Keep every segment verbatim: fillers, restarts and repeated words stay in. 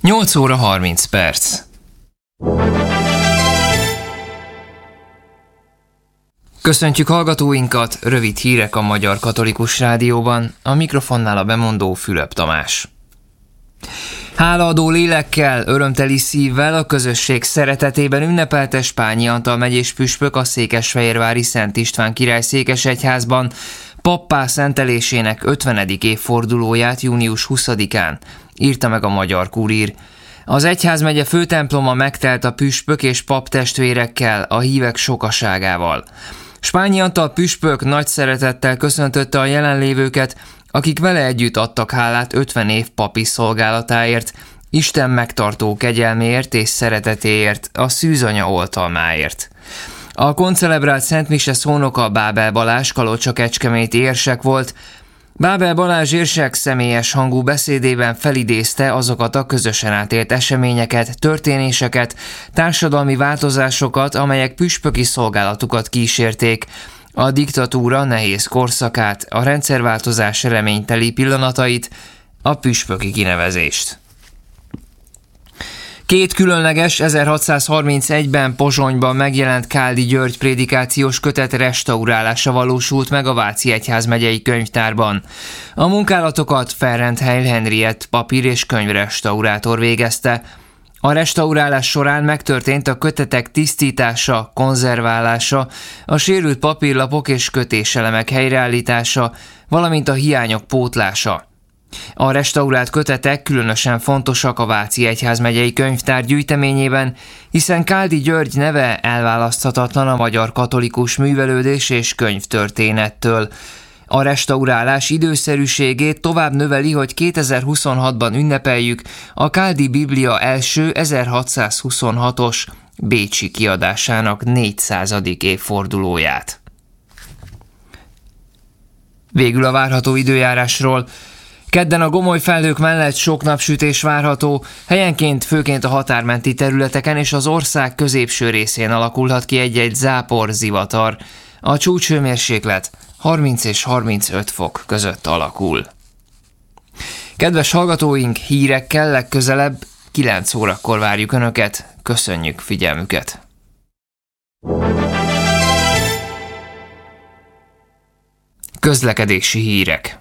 nyolc óra harminc perc. Köszöntjük hallgatóinkat, rövid hírek a Magyar Katolikus Rádióban, a mikrofonnál a bemondó Fülöp Tamás. Hálaadó lélekkel, örömteli szívvel a közösség szeretetében ünnepelte Spányi Antal megyés püspök a székesfehérvári Szent István király székesegyházban pappá szentelésének ötvenedik évfordulóját június huszadikán, írta meg a Magyar Kurír. Az egyházmegye főtemploma megtelt a püspök és pap testvérekkel, a hívek sokaságával. Spányi Antal püspök nagy szeretettel köszöntötte a jelenlévőket, akik vele együtt adtak hálát ötven év papi szolgálatáért, Isten megtartó kegyelméért és szeretetéért, a szűzanya oltalmáért. A koncelebrált szentmise szónoka Bábel Balázs kalocsa-kecskeméti érsek volt. Bábel Balázs érsek személyes hangú beszédében felidézte azokat a közösen átélt eseményeket, történéseket, társadalmi változásokat, amelyek püspöki szolgálatukat kísérték, a diktatúra nehéz korszakát, a rendszerváltozás reményteli pillanatait, a püspöki kinevezést. Két különleges ezerhatszázharmincegyben Pozsonyban megjelent Káldi György prédikációs kötet restaurálása valósult meg a Váci Egyházmegyei Könyvtárban. A munkálatokat Ferrendheil Henriett papír- és könyvrestaurátor végezte. A restaurálás során megtörtént a kötetek tisztítása, konzerválása, a sérült papírlapok és kötéselemek helyreállítása, valamint a hiányok pótlása. A restaurált kötetek különösen fontosak a Váci Egyházmegyei Könyvtár gyűjteményében, hiszen Káldi György neve elválaszthatatlan a magyar katolikus művelődés és könyvtörténettől. A restaurálás időszerűségét tovább növeli, hogy kétezer-huszonhatban ünnepeljük a Káldi Biblia első ezerhatszázhuszonhatos bécsi kiadásának négyszázadik évfordulóját. Végül a várható időjárásról. Kedden a gomoly felhők mellett sok napsütés várható, helyenként főként a határmenti területeken és az ország középső részén alakulhat ki egy-egy zápor, zivatar. A csúcshőmérséklet harminc és harmincöt fok között alakul. Kedves hallgatóink, hírekkel legközelebb kilenc órakor várjuk Önöket. Köszönjük figyelmüket! Közlekedési hírek.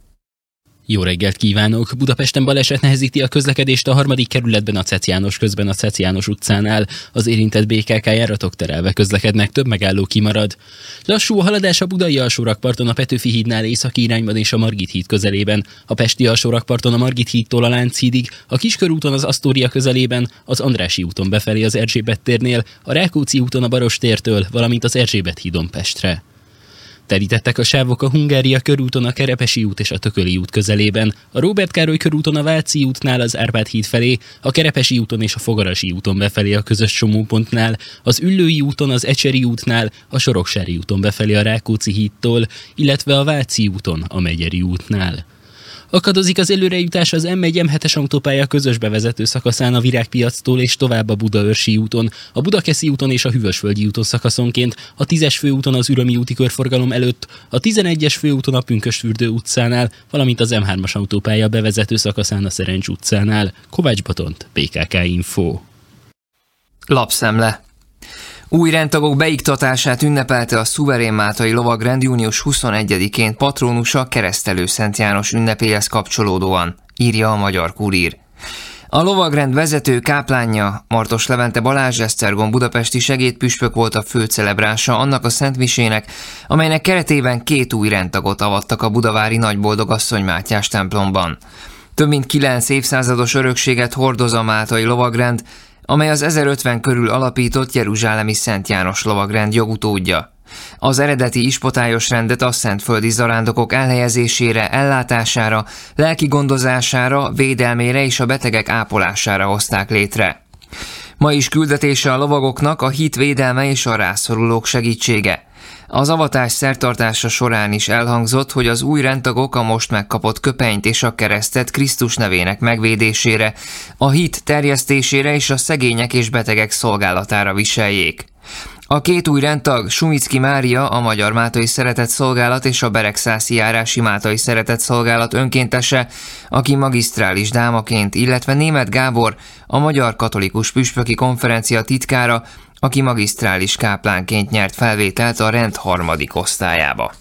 Jó reggelt kívánok! Budapesten baleset nehezíti a közlekedést a harmadik kerületben a Cec János közben a Cec János utcánál. Az érintett bé ká ká járatok terelve közlekednek, több megálló kimarad. Lassú a haladás a budai alsórakparton a Petőfi hídnál északi irányban és a Margit híd közelében, a pesti alsórakparton a Margit hídtól a Lánchídig, a Kiskörúton az Asztória közelében, az Andrássy úton befelé az Erzsébet térnél, a Rákóczi úton a Barostértől, valamint az Erzsébet hídon Pestre. Terítettek a sávok a Hungária körúton a Kerepesi út és a Tököli út közelében, a Róbert Károly körúton a Váci útnál az Árpád híd felé, a Kerepesi úton és a Fogarasi úton befelé a közös csomópontnál, az Üllői úton az Ecseri útnál, a Soroksári úton befelé a Rákóczi hídtól, illetve a Váci úton a Megyeri útnál. Akadozik az előrejutás az em egy em hetes autópálya közös bevezető szakaszán a Virágpiactól és tovább a Budaörsi úton, a Budakeszi úton és a Hűvösvölgyi úton szakaszonként, a tízes főúton az Ürömi úti körforgalom előtt, a tizenegyes főúton a Pünkösdfürdő utcánál, valamint az em hármas autópálya bevezető szakaszán a Szerencs utcánál. Kovács Botont, bé ká ká Info. Lapszemle. Új rendtagok beiktatását ünnepelte a Szuverén Máltai Lovagrend június huszonegyedikén patronusa Keresztelő Szent János ünnepéhez kapcsolódóan, írja a Magyar Kurír. A lovagrend vezető káplánja, Martos Levente Balázs Esztergom budapesti segédpüspök volt a főcelebránsa annak a szentmisének, amelynek keretében két új rendtagot avattak a budavári Nagyboldogasszony Mátyás templomban. Több mint kilenc évszázados örökséget hordoz a Máltai Lovagrend, amely az ezerötven körül alapított jeruzsálemi Szent János Lovagrend jogutódja. Az eredeti ispotályos rendet a szentföldi zarándokok elhelyezésére, ellátására, lelki gondozására, védelmére és a betegek ápolására hozták létre. Ma is küldetése a lovagoknak a hit védelme és a rászorulók segítsége. Az avatás szertartása során is elhangzott, hogy az új rendtagok a most megkapott köpenyt és a keresztet Krisztus nevének megvédésére, a hit terjesztésére és a szegények és betegek szolgálatára viseljék. A két új rendtag, Sumicki Mária, a Magyar Mátai Szeretetszolgálat és a Beregszászi járási Mátai Szeretetszolgálat önkéntese, aki magisztrális dámaként, illetve Németh Gábor, a Magyar Katolikus Püspöki Konferencia titkára, aki magisztrális káplánként nyert felvételt a rend harmadik osztályába.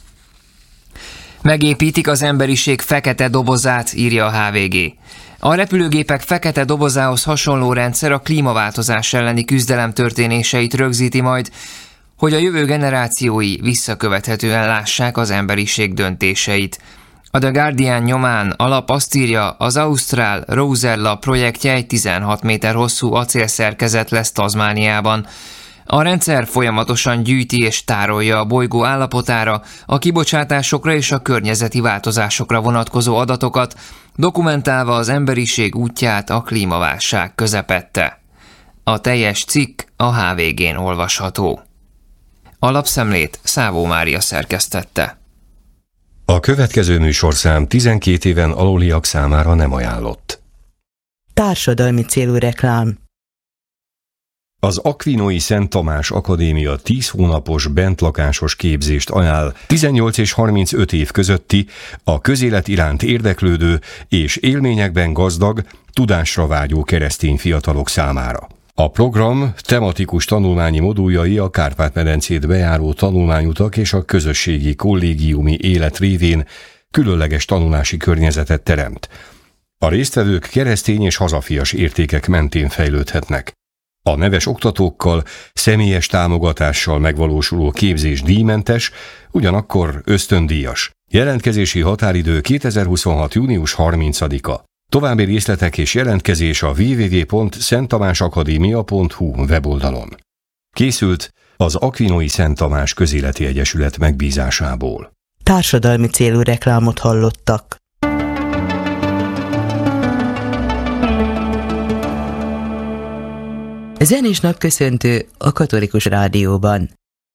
Megépítik az emberiség fekete dobozát, írja a há vé gé. A repülőgépek fekete dobozához hasonló rendszer a klímaváltozás elleni küzdelem történéseit rögzíti majd, hogy a jövő generációi visszakövethetően lássák az emberiség döntéseit. A The Guardian nyomán a lap azt írja, az ausztrál Rosella projektje egy tizenhat méter hosszú acélszerkezet lesz Tasmániában. A rendszer folyamatosan gyűjti és tárolja a bolygó állapotára, a kibocsátásokra és a környezeti változásokra vonatkozó adatokat, dokumentálva az emberiség útját a klímaválság közepette. A teljes cikk a há vé gén olvasható. A lapszemlét Szávó Mária szerkesztette. A következő műsorszám tizenkét éven aluliak számára nem ajánlott. Társadalmi célú reklám. Az Aquinoi Szent Tamás Akadémia tíz hónapos bentlakásos képzést ajánl tizennyolc és harmincöt év közötti, a közélet iránt érdeklődő és élményekben gazdag, tudásra vágyó keresztény fiatalok számára. A program tematikus tanulmányi moduljai a Kárpát-medencét bejáró tanulmányutak és a közösségi kollégiumi élet révén különleges tanulási környezetet teremt. A résztvevők keresztény és hazafias értékek mentén fejlődhetnek. A neves oktatókkal, személyes támogatással megvalósuló képzés díjmentes, ugyanakkor ösztöndíjas. Jelentkezési határidő kétezer-huszonhat. június harmincadika. További részletek és jelentkezés a double-u double-u double-u pont szent tamás akadémia pont hu weboldalon. Készült az Aquinoi Szent Tamás Közéleti Egyesület megbízásából. Társadalmi célú reklámot hallottak. Zenés napköszöntő a Katolikus Rádióban.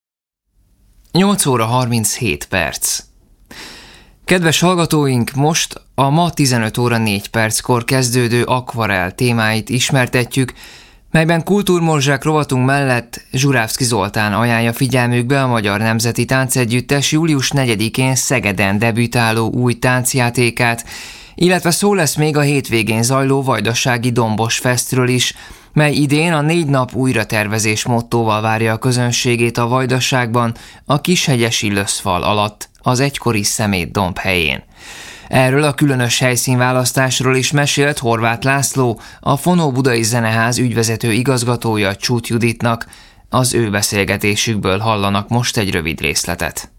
nyolc óra harminchét perc. Kedves hallgatóink, most a ma tizenöt óra négy perckor kezdődő akvarell témáit ismertetjük, melyben kultúrmorzsák rovatunk mellett Zsurávszky Zoltán ajánlja figyelmükbe a Magyar Nemzeti Táncegyüttes július negyedikén Szegeden debütáló új táncjátékát, illetve szó lesz még a hétvégén zajló vajdasági Dombos Festről is, mely idén a négy nap újratervezés mottóval várja a közönségét a Vajdaságban, a Kishegyesi Löszfal alatt, az egykori Szemétdomb helyén. Erről a különös helyszínválasztásról is mesélt Horváth László, a Fonó Budai Zeneház ügyvezető igazgatója Csút Juditnak. Az ő beszélgetésükből hallanak most egy rövid részletet.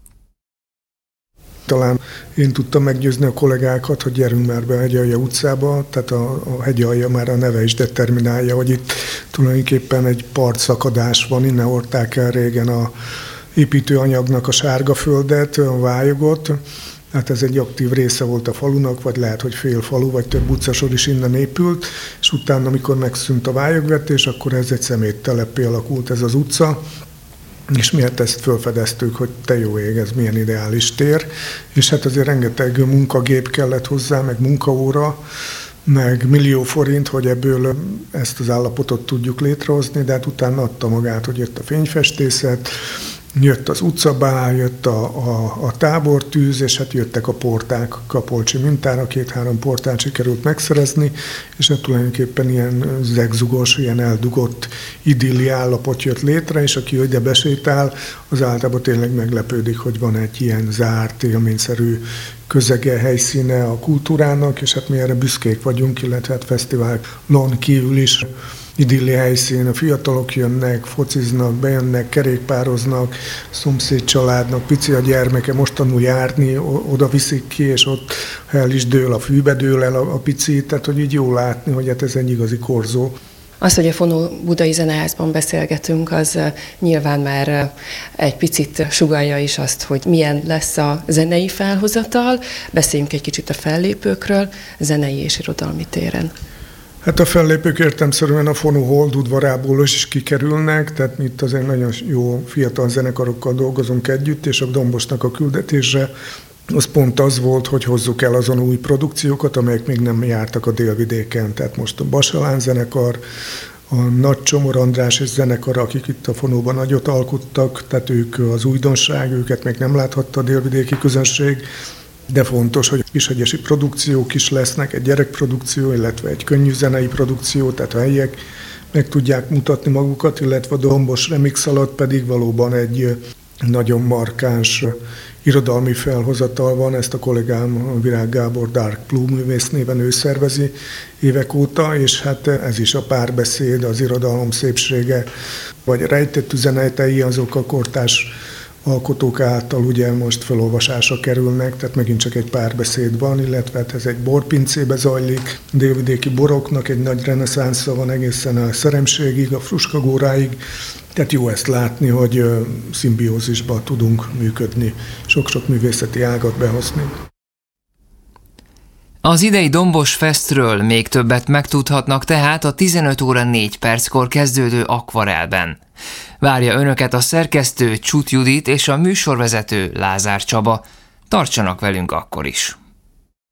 Talán én tudtam meggyőzni a kollégákat, hogy gyerünk már be a Hegyalja utcába, tehát a, a Hegyalja már a neve is determinálja, hogy itt tulajdonképpen egy partszakadás van, innen hordták el régen a építőanyagnak a sárga földet, a vályogot, hát ez egy aktív része volt a falunak, vagy lehet, hogy fél falu, vagy több utcasor is innen épült, és utána, amikor megszűnt a vályogvetés, akkor ez egy szemétteleppé alakult ez az utca, és miért ezt felfedeztük, hogy te jó ég, ez milyen ideális tér, és hát azért rengeteg munkagép kellett hozzá, meg munkaóra, meg millió forint, hogy ebből ezt az állapotot tudjuk létrehozni, de hát utána adta magát, hogy jött a fényfestészet, jött az utcabá, jött a, a, a tábortűz, és hát jöttek a porták Kapolcsi mintára, két-három portát sikerült megszerezni, és hát tulajdonképpen ilyen zegzugos, ilyen eldugott idilli állapot jött létre, és aki ide besétál, az általában tényleg meglepődik, hogy van egy ilyen zárt, élményszerű közege, helyszíne a kultúrának, és hát mi erre büszkék vagyunk, illetve hát fesztiválon kívül is idilli helyszín, a fiatalok jönnek, fociznak, bejönnek, kerékpároznak, szomszéd családnak, pici a gyermeke, most tanul járni, oda viszik ki, és ott el is dől, a fűbe dől el a, a pici, tehát hogy így jó látni, hogy hát ez egy igazi korzó. Az, hogy a Fonó Budai Zeneházban beszélgetünk, az nyilván már egy picit sugallja is azt, hogy milyen lesz a zenei felhozatal. Beszéljünk egy kicsit a fellépőkről, zenei és irodalmi téren. Hát a fellépők értelemszerűen a Fonó Hold udvarából is kikerülnek, tehát mi itt azért nagyon jó fiatal zenekarokkal dolgozunk együtt, és a Dombosnak a küldetése az pont az volt, hogy hozzuk el azon új produkciókat, amelyek még nem jártak a délvidéken. Tehát most a Basalán zenekar, a Nagy Csomor András és zenekara, akik itt a Fonóban nagyot alkottak, tehát ők az újdonság, őket még nem láthatta a délvidéki közönség, de fontos, hogy kishegyesi produkciók is lesznek, egy gyerekprodukció, illetve egy könnyű zenei produkció, tehát a helyiek meg tudják mutatni magukat, illetve a Dombos Remix alatt pedig valóban egy nagyon markáns irodalmi felhozatal van, ezt a kollégám Virág Gábor Dark Blue művész néven ő szervezi évek óta, és hát ez is a párbeszéd, az irodalom szépsége, vagy rejtett üzenetei azok a kortárs alkotók által ugye most felolvasásra kerülnek, tehát megint csak egy párbeszéd van, illetve ez egy borpincébe zajlik, délvidéki boroknak egy nagy reneszánsza van egészen a szeremségig, a fruskagóráig, tehát jó ezt látni, hogy szimbiózisban tudunk működni, sok-sok művészeti ágat behozni. Az idei Dombos Festről még többet megtudhatnak tehát a tizenöt óra négy perckor kezdődő Akvarelben. Várja önöket a szerkesztő Csuth Judit és a műsorvezető Lázár Csaba. Tartsanak velünk akkor is!